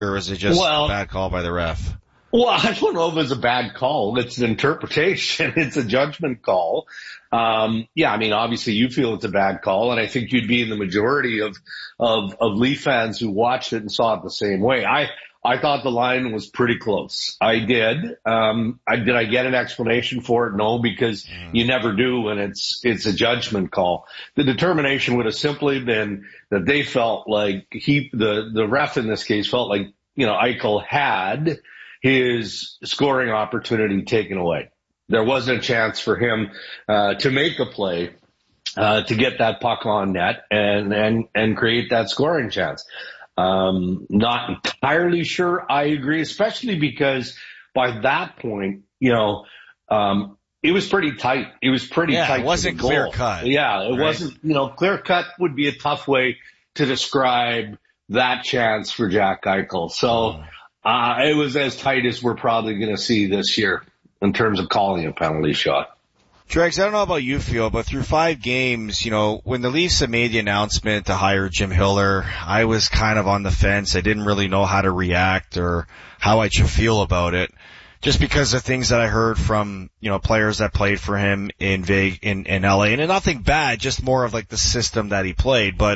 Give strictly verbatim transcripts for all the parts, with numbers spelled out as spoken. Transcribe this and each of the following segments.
or is it just well, a bad call by the ref? Well, I don't know if it's a bad call. It's an interpretation. It's a judgment call. Um, yeah, I mean, obviously you feel it's a bad call, and I think you'd be in the majority of, of, of Leaf fans who watched it and saw it the same way. I, I thought the line was pretty close. I did. Um, I, did I get an explanation for it? No, because mm. you never do when it's, it's a judgment call. The determination would have simply been that they felt like he, the, the ref in this case felt like, you know, Eichel had his scoring opportunity taken away. There wasn't a chance for him uh, to make a play uh, to get that puck on net and and and create that scoring chance. Um, not entirely sure I agree, especially because by that point, you know, um, it was pretty tight. It was pretty yeah, tight. It wasn't clear cut. Yeah, it right? wasn't. You know, clear cut would be a tough way to describe that chance for Jack Eichel. So. Oh. Uh, it was as tight as we're probably going to see this year in terms of calling a penalty shot. Dregs, I don't know about you, Phil, but through five games, you know, when the Leafs had made the announcement to hire Jim Hiller, I was kind of on the fence. I didn't really know how to react or how I should feel about it, just because of things that I heard from, you know, players that played for him in Vegas, in, in L A, and nothing bad, just more of like the system that he played, but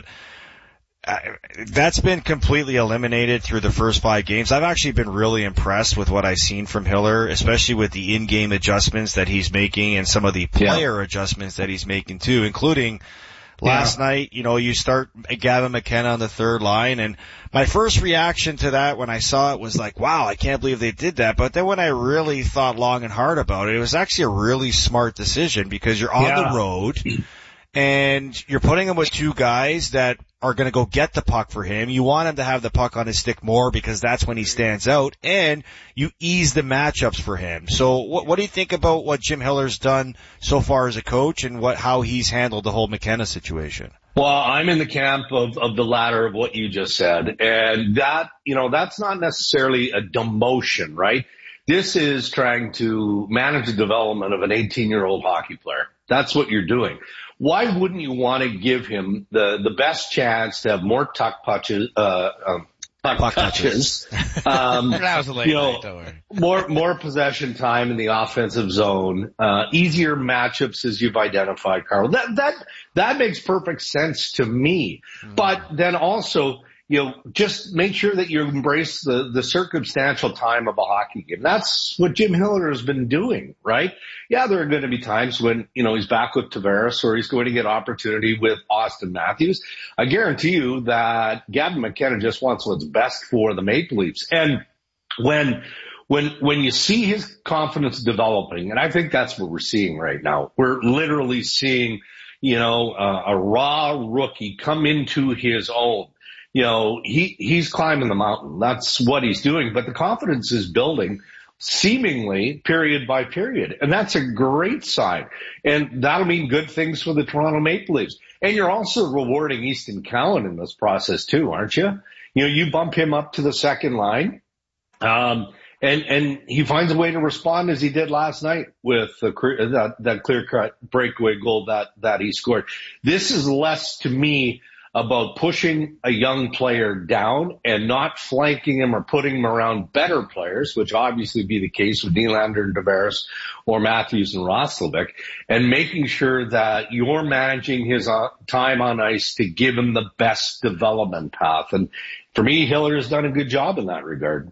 Uh, that's been completely eliminated through the first five games. I've actually been really impressed with what I've seen from Hiller, especially with the in-game adjustments that he's making and some of the player yeah. adjustments that he's making too, including last yeah. night, you know, you start Gavin McKenna on the third line, and my first reaction to that when I saw it was like, wow, I can't believe they did that. But then when I really thought long and hard about it, it was actually a really smart decision because you're on yeah. the road and you're putting him with two guys that are going to go get the puck for him. You want him to have the puck on his stick more because that's when he stands out, and you ease the matchups for him. So what, what do you think about what Jim Hiller's done so far as a coach and what how he's handled the whole McKenna situation? Well, I'm in the camp of, of the latter of what you just said. And that, you know, that's not necessarily a demotion, right? This is trying to manage the development of an eighteen-year-old hockey player. That's what you're doing. Why wouldn't you want to give him the, the best chance to have more tuck punches, uh, um, tuck, tuck touches, um, that was a late you know, night, don't worry. more, more possession time in the offensive zone, uh, easier matchups as you've identified, Carl. That, that, that makes perfect sense to me. Mm. But then also, you know, just make sure that you embrace the, the circumstantial time of a hockey game. That's what Jim Hiller has been doing, right? Yeah, there are going to be times when, you know, he's back with Tavares or he's going to get opportunity with Austin Matthews. I guarantee you that Gavin McKenna just wants what's best for the Maple Leafs. And when, when, when you see his confidence developing, and I think that's what we're seeing right now, we're literally seeing, you know, uh, a raw rookie come into his own. You know, he, he's climbing the mountain. That's what he's doing. But the confidence is building seemingly period by period. And that's a great sign. And that'll mean good things for the Toronto Maple Leafs. And you're also rewarding Easton Cowan in this process too, aren't you? You know, you bump him up to the second line. Um, and, and he finds a way to respond as he did last night with the, that, that clear-cut breakaway goal that, that he scored. This is less to me about pushing a young player down and not flanking him or putting him around better players, which obviously be the case with Nylander and Tavares or Matthews and Roslovic, and making sure that you're managing his uh, time on ice to give him the best development path. And for me, Hiller has done a good job in that regard.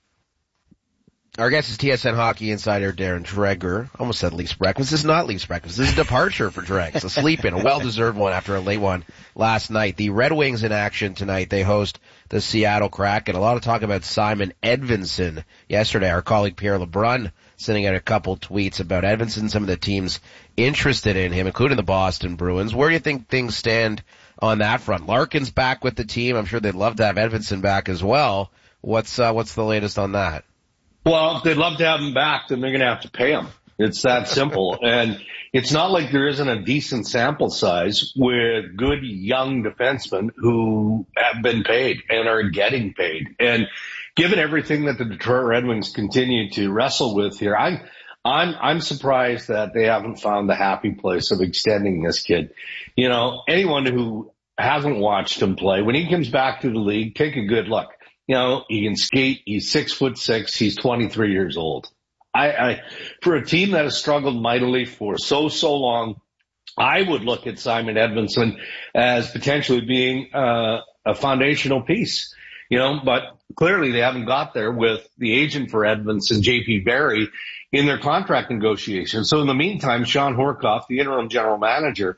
Our guest is T S N Hockey insider Darren Dreger. Almost said Leafs breakfast. This is not Leafs breakfast. This is a departure for Dregs. A sleep-in, a well-deserved one after a late one last night. The Red Wings in action tonight. They host the Seattle Kraken. A lot of talk about Simon Edvinsson yesterday. Our colleague Pierre LeBrun sending out a couple tweets about Edvinsson, some of the teams interested in him, including the Boston Bruins. Where do you think things stand on that front? Larkin's back with the team. I'm sure they'd love to have Edvinsson back as well. What's uh, what's the latest on that? Well, if they'd love to have him back, then they're going to have to pay him. It's that simple. And it's not like there isn't a decent sample size with good young defensemen who have been paid and are getting paid. And given everything that the Detroit Red Wings continue to wrestle with here, I'm, I'm, I'm surprised that they haven't found the happy place of extending this kid. You know, anyone who hasn't watched him play, when he comes back to the league, take a good look. You know, he can skate. He's six foot six. He's twenty-three years old. I, I, for a team that has struggled mightily for so, so long, I would look at Simon Edmondson as potentially being uh, a foundational piece, you know, but clearly they haven't got there with the agent for Edmondson, J P Barry, in their contract negotiations. So in the meantime, Sean Horkoff, the interim general manager,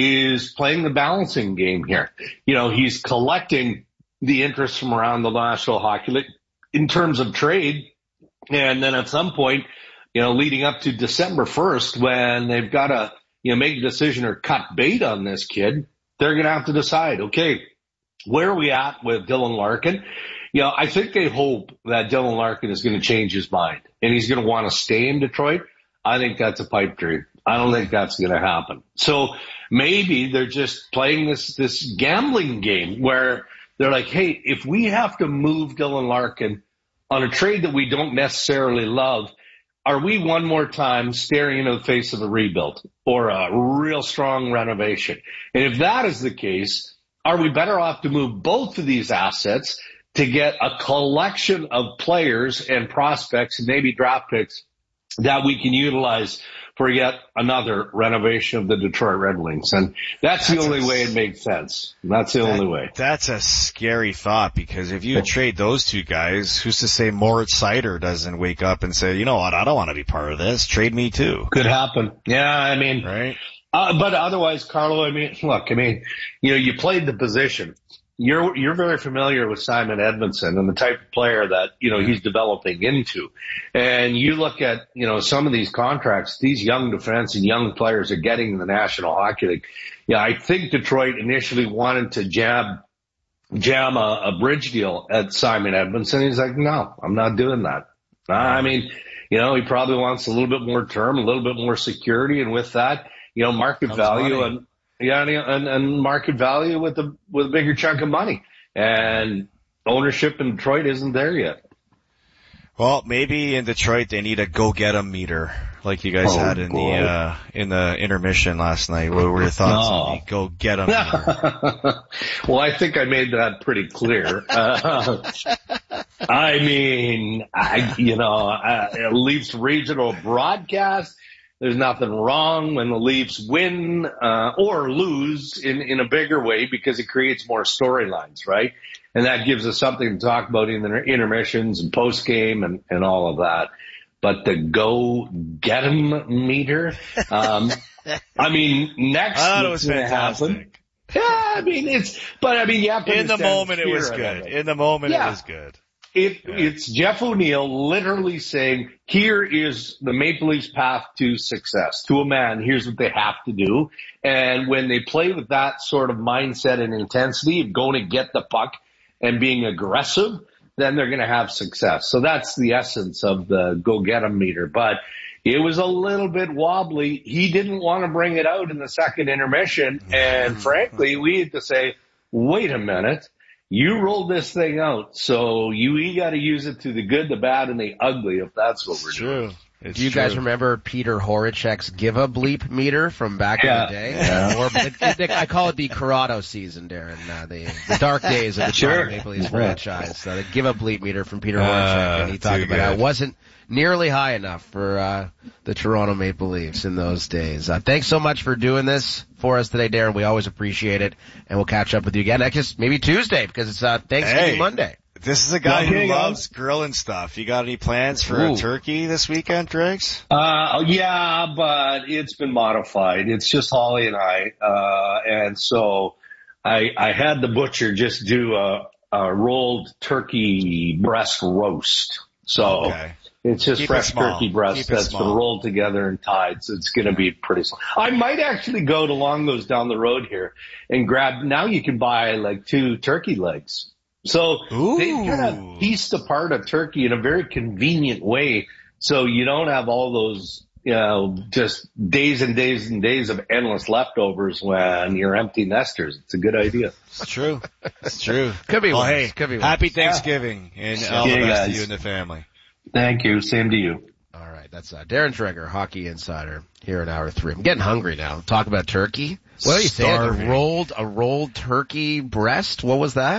is playing the balancing game here. You know, he's collecting the interest from around the National Hockey League in terms of trade. And then at some point, you know, leading up to December first, when they've got to, you know, make a decision or cut bait on this kid, they're going to have to decide, okay, where are we at with Dylan Larkin? You know, I think they hope that Dylan Larkin is going to change his mind and he's going to want to stay in Detroit. I think that's a pipe dream. I don't think that's going to happen. So maybe they're just playing this, this gambling game where they're like, hey, if we have to move Dylan Larkin on a trade that we don't necessarily love, are we one more time staring into the face of a rebuild or a real strong renovation? And if that is the case, are we better off to move both of these assets to get a collection of players and prospects and maybe draft picks that we can utilize for yet another renovation of the Detroit Red Wings? And that's, that's the only a, way it makes sense. That's the that, only way. That's a scary thought, because if you trade those two guys, who's to say Moritz Seider doesn't wake up and say, you know what, I don't want to be part of this. Trade me too. Could happen. Yeah, I mean, right. Uh, but otherwise, Carlo, I mean, look, I mean, you know, you played the position. You're, you're very familiar with Simon Edmondson and the type of player that, you know, he's developing into. And you look at, you know, some of these contracts, these young defense and young players are getting in the National Hockey League. Yeah, I think Detroit initially wanted to jab, jam a, a bridge deal at Simon Edmondson. He's like, no, I'm not doing that. I mean, you know, he probably wants a little bit more term, a little bit more security. And with that, you know, market value and, Yeah, and, and market value with a with a bigger chunk of money, and ownership in Detroit isn't there yet. Well, maybe in Detroit they need a go get 'em meter, like you guys oh, had in boy. the uh in the intermission last night. What were your thoughts oh. on the go get 'em meter? Well, I think I made that pretty clear. Uh, I mean, I you know, uh, Leafs regional broadcast. There's nothing wrong when the Leafs win uh, or lose in, in a bigger way, because it creates more storylines, right? And that gives us something to talk about in the intermissions and post-game and, and all of that. But the go get 'em meter, um, I mean, next I thought it was fantastic. Happen. Yeah, I mean, it's, but I mean, you have to in the moment it was good. In the moment yeah. it was good. It, yeah. It's Jeff O'Neill literally saying, here is the Maple Leafs path to success. To a man, here's what they have to do. And when they play with that sort of mindset and intensity of going to get the puck and being aggressive, then they're going to have success. So that's the essence of the go get 'em meter. But it was a little bit wobbly. He didn't want to bring it out in the second intermission. And frankly, we had to say, wait a minute. You rolled this thing out, so you, you got to use it to the good, the bad, and the ugly, if that's what it's we're true. doing. It's Do you true. guys remember Peter Horacek's give a bleep meter from back yeah. in the day? Yeah. Or, it, it, I call it the Corrado season, Darren. Uh, the, the dark days of the sure. Maple Leafs franchise. So the give a bleep meter from Peter Horacek, uh, and he talked about how it wasn't nearly high enough for uh the Toronto Maple Leafs in those days. Uh, thanks so much for doing this for us today, Darren. We always appreciate it, and we'll catch up with you again next, maybe Tuesday, because it's uh Thanksgiving hey, Monday. This is a guy who loves grilling stuff. You got any plans for Ooh. a turkey this weekend, Dregs? Uh, yeah, but it's been modified. It's just Holly and I, uh, and so I, I had the butcher just do a, a rolled turkey breast roast. So. Okay. It's just Keep fresh it turkey breast that's been rolled together and tied, so it's going to be pretty small. I might actually go to Longo's down the road here and grab, now you can buy like two turkey legs. So Ooh. they kind of pieced apart a turkey in a very convenient way, so you don't have all those, you know, just days and days and days of endless leftovers when you're empty nesters. It's a good idea. It's true. It's true. Could be well, worse. Hey, Could be worse. Happy Thanksgiving and all the yeah, best guys. to you and the family. Thank you. Same to you. All right. That's uh, Darren Dreger, Hockey Insider, here in hour three. I'm getting hungry now. Talk about turkey. What are you saying? A rolled, a rolled turkey breast? What was that?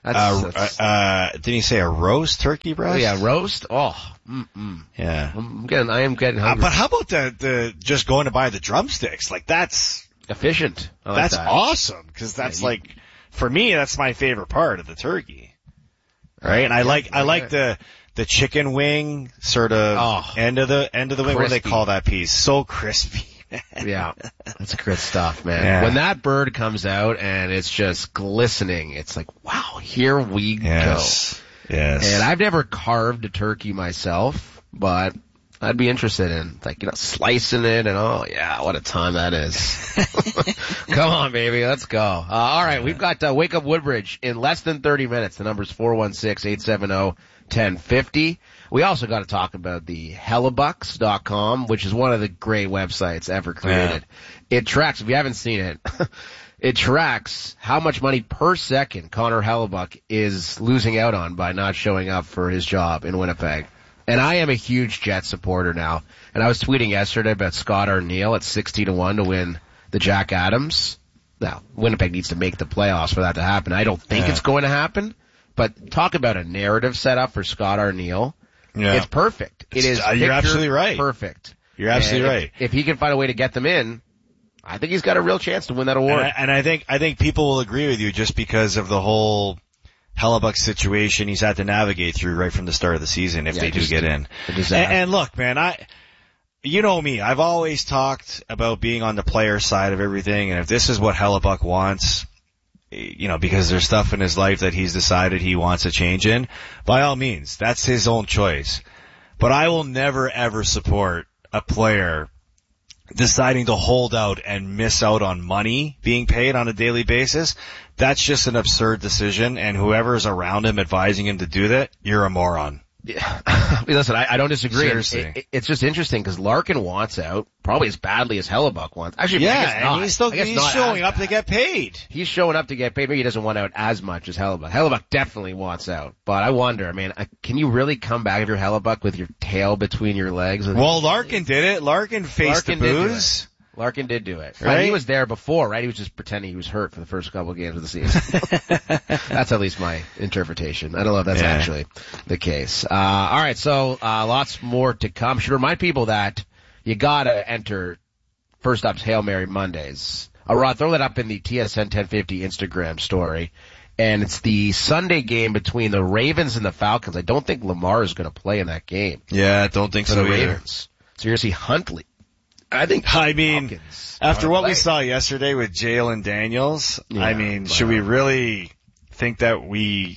That's, uh, that's, uh, uh, didn't you say a roast turkey breast? oh yeah, roast. Oh, mm-mm. Yeah. I'm getting, I am getting Uh, hungry. but how about the, the, just going to buy the drumsticks? Like that's, Efficient. I like that's that. awesome. Cause that's Yeah, you- like, for me, that's my favorite part of the turkey. Right? And I Yeah, like, I yeah. like the, the chicken wing sort of Oh, end of the, end of the wing. What do they crispy. call that piece? So crispy. Yeah, that's good stuff, man. Yeah. When that bird comes out and it's just glistening, it's like, wow, here we Yes. go. Yes. And I've never carved a turkey myself, but I'd be interested in, like, you know, slicing it and oh yeah, what a time that is. Come on, baby, let's go. Uh, all right, we've got uh, Wake Up Woodbridge in less than thirty minutes. The number's four one six, eight seven zero, one oh five oh. We also got to talk about the Hellebucks dot com, which is one of the great websites ever created. Yeah. It tracks, if you haven't seen it, it tracks how much money per second Connor Hellebuck is losing out on by not showing up for his job in Winnipeg. And I am a huge Jets supporter now. And I was tweeting yesterday about Scott Arniel at sixty to one to win the Jack Adams. Now, Winnipeg needs to make the playoffs for that to happen. I don't think Yeah. it's going to happen. But talk about a narrative setup for Scott Arniel. Yeah. It's perfect. It is It's- you're absolutely right. Perfect. You're absolutely And right. If, if he can find a way to get them in, I think he's got a real chance to win that award. And I, and I think, I think people will agree with you just because of the whole Hellebuck situation he's had to navigate through right from the start of the season if Yeah, they do just get a- in. a disaster. And, and look, man, I, you know me, I've always talked about being on the player side of everything, and if this is what Hellebuck wants, you know, because there's stuff in his life that he's decided he wants to change in, by all means, that's his own choice. But I will never ever support a player deciding to hold out and miss out on money being paid on a daily basis. That's just an absurd decision, and whoever's around him advising him to do that, you're a moron. Yeah. I mean, listen, I, I don't disagree. Seriously. It, it, it's just interesting because Larkin wants out probably as badly as Hellebuck wants. Actually, I guess Yeah, not. and he's still I guess he's not showing as up to bad. get paid. He's showing up to get paid. Maybe he doesn't want out as much as Hellebuck. Hellebuck definitely wants out. But I wonder, I mean, I, can you really come back if you're Hellebuck with your tail between your legs? Well, Larkin did it. Larkin faced Larkin the did do booze. Larkin did do it. Right? He was there before, right? He was just pretending he was hurt for the first couple of games of the season. That's at least my interpretation. I don't know if that's Yeah. actually the case. Uh, all right, so uh, lots more to come. Should remind people that you gotta enter First Up's Hail Mary Mondays. Uh, Rod, throw that up in the T S N ten fifty Instagram story. And it's the Sunday game between the Ravens and the Falcons. I don't think Lamar is going to play in that game Yeah, I don't think for so the either. Ravens. So you're going to see Huntley. I think I mean, Falcons after are what we playing. saw yesterday with Jalen Daniels, Yeah, I mean, wow. should we really think that we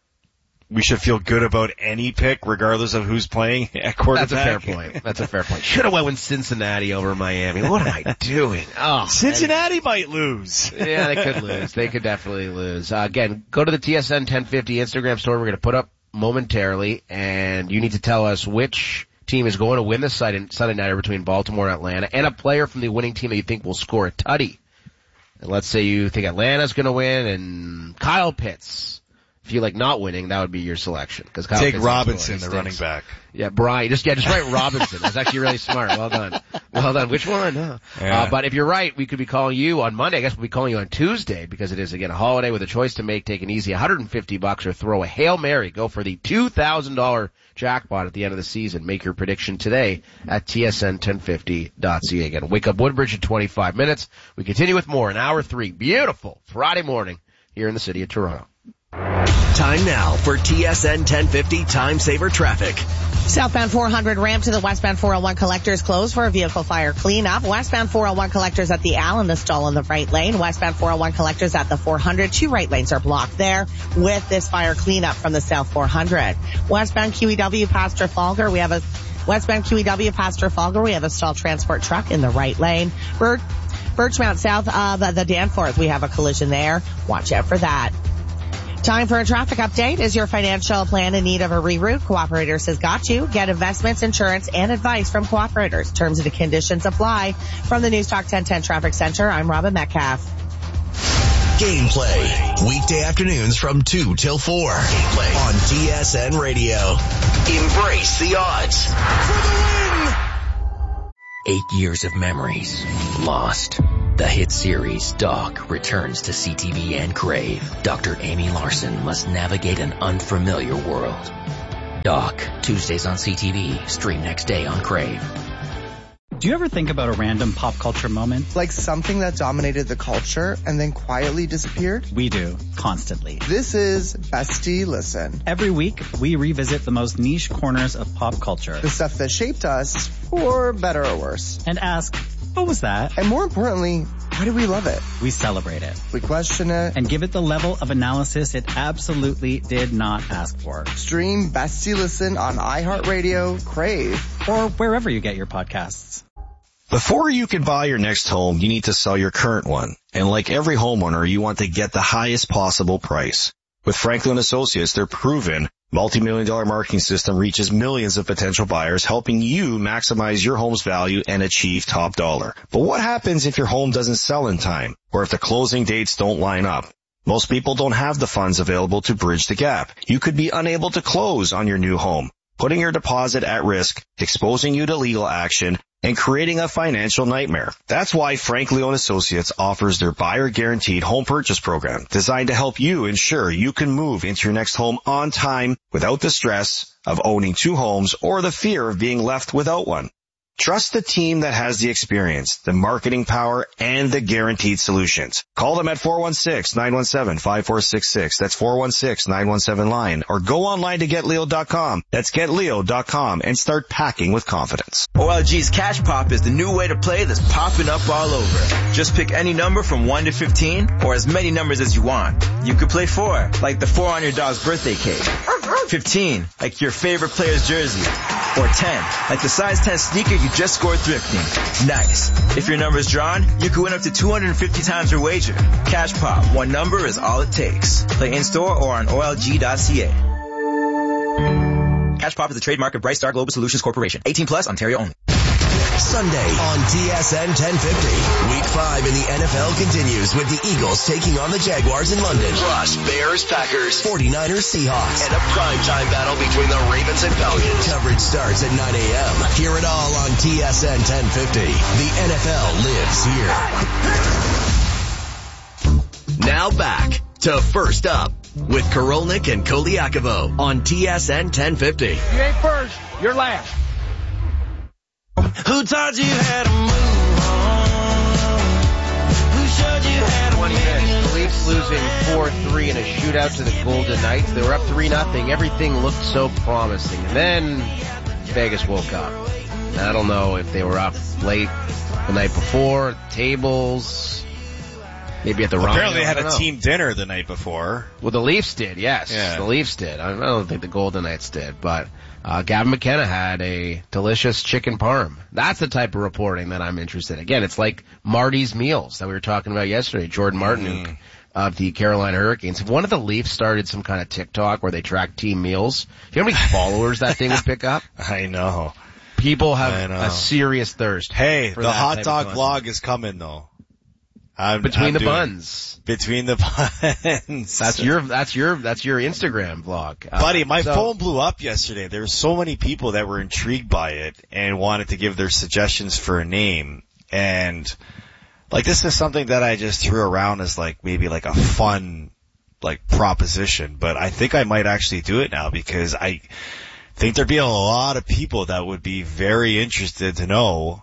we should feel good about any pick, regardless of who's playing at quarterback? That's a fair point. That's a fair point. Should have went with Cincinnati over Miami. What am I doing? Oh, Cincinnati might lose. yeah, they could lose. They could definitely lose. Uh, again, go to the T S N ten fifty Instagram store. We're going to put up momentarily, and you need to tell us which team is going to win this Sunday Sunday nighter between Baltimore and Atlanta, and a player from the winning team that you think will score a tutty. And let's say you think Atlanta's going to win, and Kyle Pitts. If you like not winning, that would be your selection. Cause Kyle Take Pitts Robinson, score. the He running stinks. back. Yeah, Brian. Just yeah, just write Robinson. That's actually really smart. Well done. Well done. Which one? Huh? Yeah. Uh, but if you're right, we could be calling you on Monday. I guess we'll be calling you on Tuesday because it is again a holiday with a choice to make. Take an easy one hundred fifty bucks or throw a Hail Mary. Go for the two thousand dollars jackpot at the end of the season. Make your prediction today at T S N ten fifty dot C A. Again, Wake Up Woodbridge in twenty-five minutes. We continue with more in hour three. Beautiful Friday morning here in the city of Toronto. Time now for T S N ten fifty Time Saver Traffic. Southbound four hundred ramp to the westbound four oh one collectors closed for a vehicle fire cleanup. Westbound four oh one collectors at the Allen, the stall in the right lane. Westbound four oh one collectors at the four hundred. Two right lanes are blocked there with this fire cleanup from the south four hundred. Westbound Q E W past Trafalgar, we have a westbound Q E W past Trafalgar, we have a stalled transport truck in the right lane. Birch, Birchmount south of the Danforth, we have a collision there. Watch out for that. Time for a traffic update. Is your financial plan in need of a reroute? Cooperators has got you. Get investments, insurance, and advice from Cooperators. Terms and conditions apply. From the News Talk ten ten Traffic Center, I'm Robin Metcalf. Gameplay. Weekday afternoons from two till four. Gameplay on T S N Radio. Embrace the odds. For the win! Eight years of memories lost. The hit series Doc returns to C T V and Crave. Doctor Amy Larson must navigate an unfamiliar world. Doc, Tuesdays on C T V, stream next day on Crave. Do you ever think about a random pop culture moment? Like something that dominated the culture and then quietly disappeared? We do, constantly. This is Bestie Listen. Every week, we revisit the most niche corners of pop culture. The stuff that shaped us, for better or worse. And ask, what was that? And more importantly, why do we love it? We celebrate it. We question it. And give it the level of analysis it absolutely did not ask for. Stream Bestie Listen on iHeartRadio, Crave, or wherever you get your podcasts. Before you can buy your next home, you need to sell your current one. And like every homeowner, you want to get the highest possible price. With Franklin Associates, their proven multi-million dollar marketing system reaches millions of potential buyers, helping you maximize your home's value and achieve top dollar. But what happens if your home doesn't sell in time, or if the closing dates don't line up? Most people don't have the funds available to bridge the gap. You could be unable to close on your new home, putting your deposit at risk, exposing you to legal action, and creating a financial nightmare. That's why Frank Leone Associates offers their buyer guaranteed home purchase program, designed to help you ensure you can move into your next home on time without the stress of owning two homes or the fear of being left without one. Trust the team that has the experience, the marketing power, and the guaranteed solutions. Call them at four one six, nine one seven, five four six six. That's four one six, nine one seven, line. Or go online to get leo dot com. That's get leo dot com and start packing with confidence. O L G's Cash Pop is the new way to play that's popping up all over. Just pick any number from one to fifteen or as many numbers as you want. You could play four, like the four on your dog's birthday cake. fifteen, like your favorite player's jersey. Or ten, like the size ten sneaker you just scored thrifting. Nice. If your number is drawn, you could win up to two hundred fifty times your wager. Cash Pop, one number is all it takes. Play in-store or on O L G dot C A. Cash Pop is a trademark of Bright Star Global Solutions Corporation. eighteen plus, Ontario only. Sunday on T S N ten fifty. Week five in the N F L continues with the Eagles taking on the Jaguars in London. Plus Bears, Packers, forty-niners, Seahawks, and a primetime battle between the Ravens and Falcons. Coverage starts at nine a.m. Hear it all on T S N ten fifty. The N F L lives here. Now back to First Up with Karolnik and Koliakovo on T S N ten fifty. You ain't first, you're last. Who taught you how to move on? Who showed you how to twenty minutes. The Leafs losing four three in a shootout to the Golden Knights. They were up three nothing. Everything looked so promising. And then Vegas woke up. I don't know if they were up late the night before, tables, maybe at the wrong. Apparently they had a know. team dinner the night before. Well, the Leafs did, yes. Yeah. The Leafs did. I don't think the Golden Knights did, but Uh, Gavin McKenna had a delicious chicken parm. That's the type of reporting that I'm interested in. Again, it's like Marty's Meals that we were talking about yesterday. Jordan Martinook mm. of the Carolina Hurricanes. If one of the Leafs started some kind of TikTok where they track team meals, do you know how many followers that thing would pick up? I know. People have a serious thirst. Hey, the hot dog vlog is coming though. I'm, between I'm the doing, buns. Between the buns. That's your, that's your, that's your Instagram vlog. Uh, Buddy, my so, phone blew up yesterday. There were so many people that were intrigued by it and wanted to give their suggestions for a name. And like this is something that I just threw around as like maybe like a fun like proposition, but I think I might actually do it now because I think there'd be a lot of people that would be very interested to know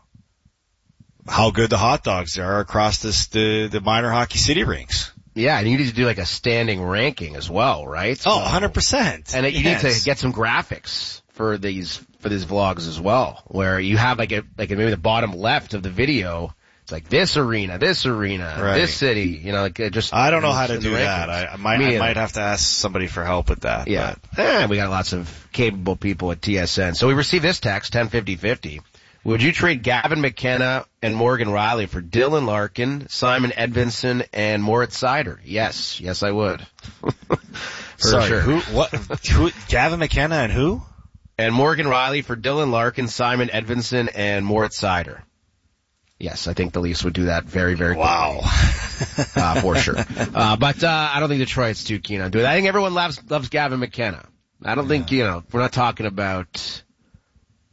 how good the hot dogs are across this, the, the minor hockey city rinks. Yeah, and you need to do like a standing ranking as well, right? So, oh, one hundred percent. And you yes. need to get some graphics for these, for these vlogs as well, where you have like a, like maybe the bottom left of the video, it's like this arena, this arena, right. this city, you know, like just. I don't know how to do that. I, I might, I might have to ask somebody for help with that. Yeah. Eh, we got lots of capable people at T S N. So we received this text, ten fifty fifty. Would you trade Gavin McKenna and Morgan Riley for Dylan Larkin, Simon Edvinsson, and Moritz Seider? Yes. Yes, I would. for Sorry, sure. who, what, who, Gavin McKenna and who? And Morgan Riley for Dylan Larkin, Simon Edvinsson, and Moritz Seider. Yes, I think the Leafs would do that very, very quickly. Wow. uh, for sure. Uh, but, uh, I don't think Detroit's too keen on doing that. I think everyone loves, loves Gavin McKenna. I don't yeah. think, you know, we're not talking about,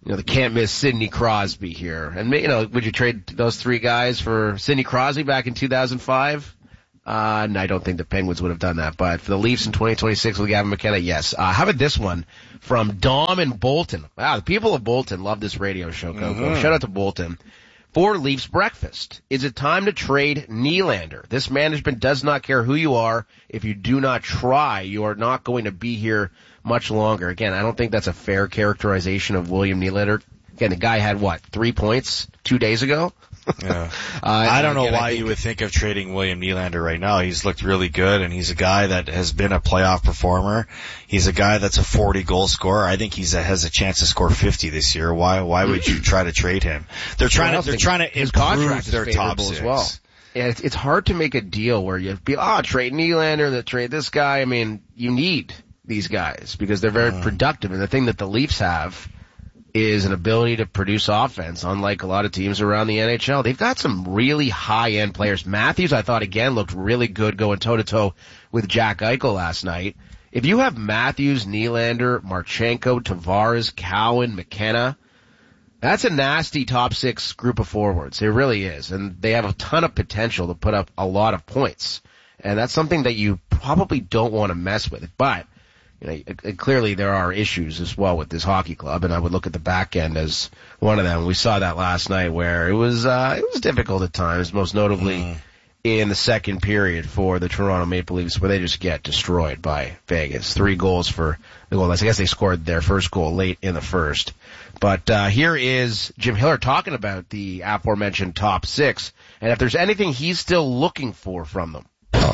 you know, the can't miss Sidney Crosby here. And, you know, would you trade those three guys for Sidney Crosby back in two thousand five? Uh, no, I don't think the Penguins would have done that. But for the Leafs in twenty twenty-six with Gavin McKenna, yes. Uh, how about this one from Dom in Bolton? Wow, the people of Bolton love this radio show, Coco. Mm-hmm. Shout out to Bolton. For Leafs breakfast, is it time to trade Nylander? This management does not care who you are. If you do not try, you are not going to be here much longer. Again, I don't think that's a fair characterization of William Nylander. Again, the guy had, what, three points two days ago? Yeah. uh, I don't know again, why you would think of trading William Nylander right now. He's looked really good, and he's a guy that has been a playoff performer. He's a guy that's a forty goal scorer. I think he's a, has a chance to score fifty this year. Why? Why would you try to trade him? They're trying to. They're trying to his improve contract is their top favorable six. as well. Yeah, it's, it's hard to make a deal where you be, oh, trade Nylander, that trade this guy. I mean, you need these guys because they're very uh. productive, and the thing that the Leafs have is an ability to produce offense, unlike a lot of teams around the N H L. They've got some really high-end players. Matthews, I thought, again, looked really good going toe-to-toe with Jack Eichel last night. If you have Matthews, Nylander, Marchenko, Tavares, Cowan, McKenna, that's a nasty top six group of forwards. It really is. And they have a ton of potential to put up a lot of points. And that's something that you probably don't want to mess with. But you know, it, it, clearly there are issues as well with this hockey club, and I would look at the back end as one of them. We saw that last night where it was, uh, it was difficult at times, most notably mm. in the second period for the Toronto Maple Leafs, where they just get destroyed by Vegas. Three goals for the goal. I guess they scored their first goal late in the first. But, uh, here is Jim Hiller talking about the aforementioned top six, and if there's anything he's still looking for from them.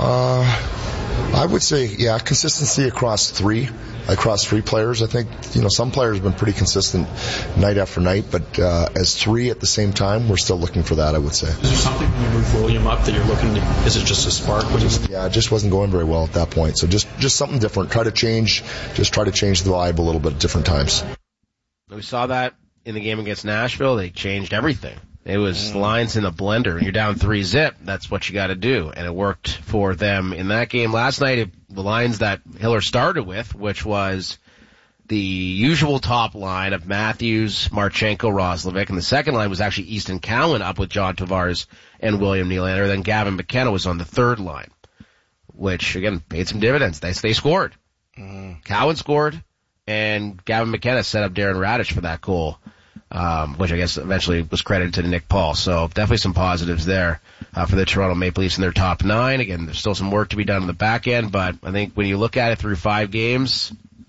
Uh, I would say, yeah, consistency across three, across three players. I think, you know, some players have been pretty consistent night after night, but uh, as three at the same time, we're still looking for that, I would say. Is there something when you move William up that you're looking to, is it just a spark? What is it? Yeah, it just wasn't going very well at that point. So just, just something different. Try to change, just try to change the vibe a little bit at different times. We saw that in the game against Nashville. They changed everything. It was lines in a blender. You're down three zip. That's what you got to do. And it worked for them in that game. Last night, it, the lines that Hiller started with, which was the usual top line of Matthews, Marchenko, Roslovic. And the second line was actually Easton Cowan up with John Tavares and William Nylander. Then Gavin McKenna was on the third line, which, again, paid some dividends. They, they scored. Mm. Cowan scored, and Gavin McKenna set up Darren Raddysh for that goal. Um, which I guess eventually was credited to Nick Paul. So definitely some positives there, uh, for the Toronto Maple Leafs in their top nine. Again, there's still some work to be done on the back end, but I think when you look at it through five games,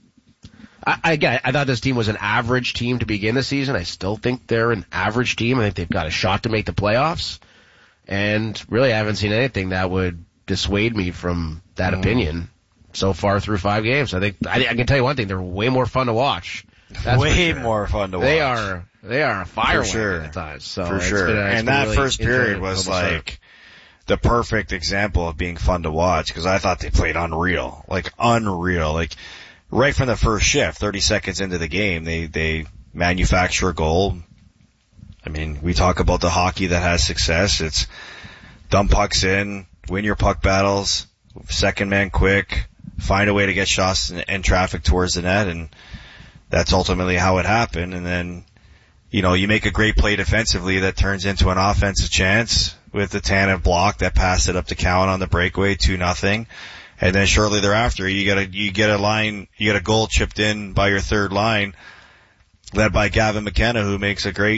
I, I, again, I thought this team was an average team to begin the season. I still think they're an average team. I think they've got a shot to make the playoffs. And really, I haven't seen anything that would dissuade me from that mm. opinion so far through five games. I think, I, I can tell you one thing, they're way more fun to watch. That's way sure. more fun to watch. They are, they are a firework sure. at times. So for it's sure. Been a, it's and been that really first period was like the perfect example of being fun to watch because I thought they played unreal, like unreal, like right from the first shift, thirty seconds into the game, they, they manufacture a goal. I mean, we talk about the hockey that has success. It's dump pucks in, win your puck battles, second man quick, find a way to get shots and, and traffic towards the net, and that's ultimately how it happened. And then, you know, you make a great play defensively that turns into an offensive chance with the Tanev block that passed it up to Cowan on the breakaway, two nothing. And then shortly thereafter, you get a, you get a line, you get a goal chipped in by your third line, led by Gavin McKenna, who makes a great,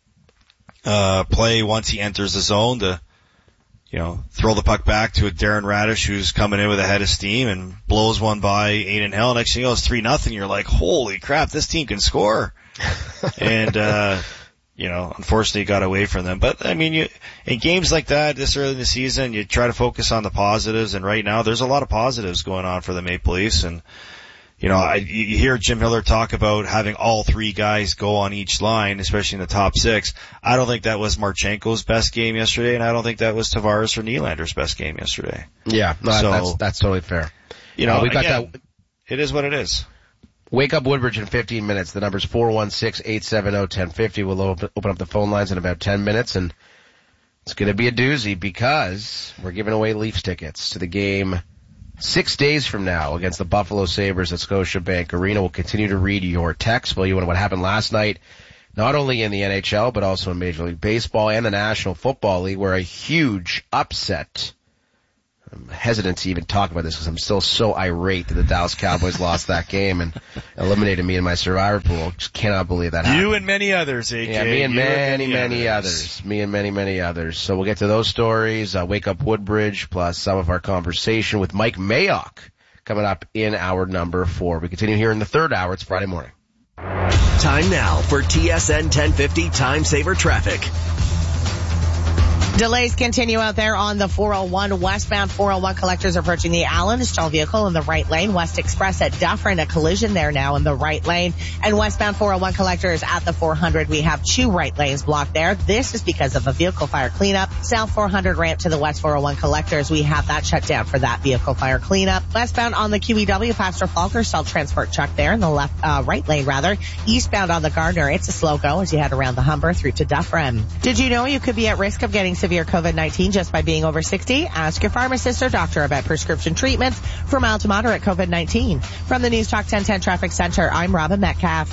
uh, play once he enters the zone to, you know, throw the puck back to a Darren Raddysh who's coming in with a head of steam and blows one by Aiden Hill. Next thing you know, it's three nothing. You're like, holy crap, this team can score. and, uh, you know, unfortunately got away from them. But, I mean, you, in games like that, this early in the season, you try to focus on the positives. And right now, there's a lot of positives going on for the Maple Leafs. And, you know, I, you hear Jim Hiller talk about having all three guys go on each line, especially in the top six. I don't think that was Marchenko's best game yesterday, and I don't think that was Tavares or Nylander's best game yesterday. Yeah, no, so, that's, that's totally fair. You know, uh, we got again, that. It is what it is. Wake Up Woodbridge in fifteen minutes. The number's four one six, eight seven zero, one zero five zero. We'll open up the phone lines in about ten minutes, and it's going to be a doozy because we're giving away Leafs tickets to the game Six days from now against the Buffalo Sabres at Scotiabank Arena. We'll continue to read your texts. Well, you want what happened last night not only in the N H L, but also in Major League Baseball and the National Football League, where a huge upset. I'm hesitant to even talk about this because I'm still so irate that the Dallas Cowboys lost that game and eliminated me in my survivor pool. Just cannot believe that happened. You and many others, A J. Yeah, me and you many, and many, many others. others. Me and many, many others. So we'll get to those stories, uh, Wake Up Woodbridge, plus some of our conversation with Mike Mayock coming up in hour number four. We continue here in the third hour. It's Friday morning. Time now for T S N ten fifty Time Saver Traffic. Delays continue out there on the four oh one westbound. four oh one collectors approaching the Allen. A stalled vehicle in the right lane. West Express at Dufferin, a collision there now in the right lane. And westbound four oh one collectors at the four hundred. We have two right lanes blocked there. This is because of a vehicle fire cleanup. South four hundred ramp to the west four oh one collectors. We have that shut down for that vehicle fire cleanup. Westbound on the Q E W, Pastor Falker, stalled transport truck there in the left, uh, right lane rather. Eastbound on the Gardner, it's a slow go as you head around the Humber through to Dufferin. Did you know you could be at risk of getting severe COVID nineteen just by being over sixty? Ask your pharmacist or doctor about prescription treatments for mild to moderate COVID nineteen. From the News Talk ten ten Traffic Center, I'm Robin Metcalf.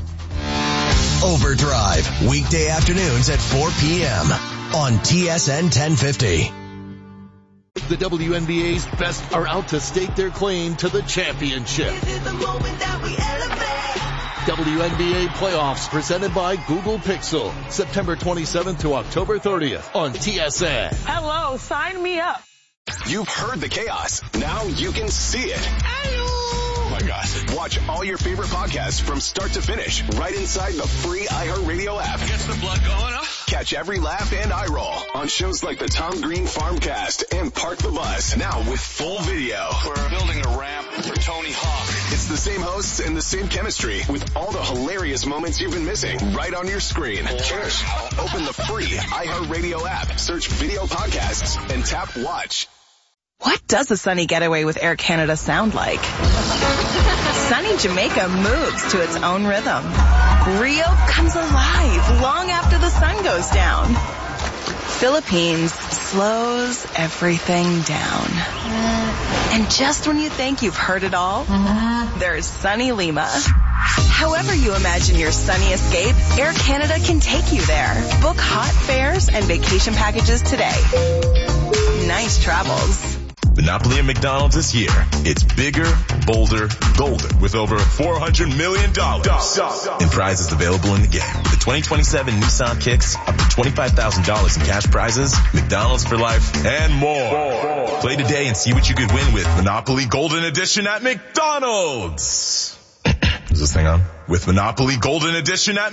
Overdrive, weekday afternoons at four p.m. on T S N ten fifty. The W N B A's best are out to stake their claim to the championship. This is the moment that we elevate. W N B A playoffs presented by Google Pixel. September twenty-seventh to October thirtieth on T S N. Hello, sign me up. You've heard the chaos. Now you can see it. Oh my God. Watch all your favorite podcasts from start to finish right inside the free iHeartRadio app. Gets the blood going up. Catch every laugh and eye roll on shows like the Tom Green Farmcast and Park the Bus. Now with full video. We're building a ramp for Tony Hawk. It's the same hosts and the same chemistry with all the hilarious moments you've been missing right on your screen. Cheers. Open the free iHeartRadio app, search video podcasts, and tap watch. What does a sunny getaway with Air Canada sound like? Sunny Jamaica moves to its own rhythm. Rio comes alive long after the sun goes down. Philippines slows everything down. And just when you think you've heard it all, there's sunny Lima. However you imagine your sunny escape, Air Canada can take you there. Book hot fares and vacation packages today. Nice travels. Monopoly at McDonald's this year. It's bigger, bolder, golden with over four hundred million dollars in prizes available in the game. The twenty twenty-seven Nissan Kicks, up to twenty-five thousand dollars in cash prizes, McDonald's for life, and more. Play today and see what you could win with Monopoly Golden Edition at McDonald's. Is this thing on? With Monopoly Golden Edition at